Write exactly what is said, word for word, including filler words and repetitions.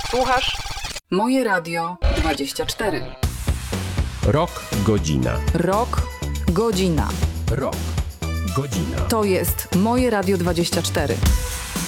Słuchasz? Moje Radio dwadzieścia cztery. Rok, godzina. Rok, godzina. Rok, godzina. To jest Moje Radio dwadzieścia cztery.